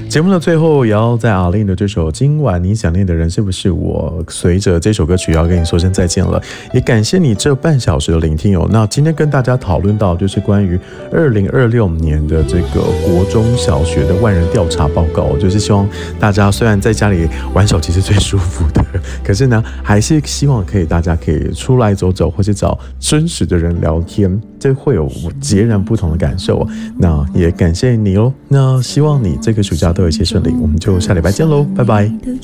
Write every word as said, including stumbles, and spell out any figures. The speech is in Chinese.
节目的最后也要在阿令的这首今晚你想念的人是不是我，随着这首歌曲要跟你说声再见了，也感谢你这半小时的聆听哦。那今天跟大家讨论到就是关于二零二六年的这个国中小学的万人调查报告，就是希望大家虽然在家里玩手机是最舒服的，可是呢还是希望可以大家可以出来走走，或是找真实的人聊天，这会有截然不同的感受。那也感谢你哦，那希望你这个暑假都有一切顺利，我们就下礼拜见喽，拜拜。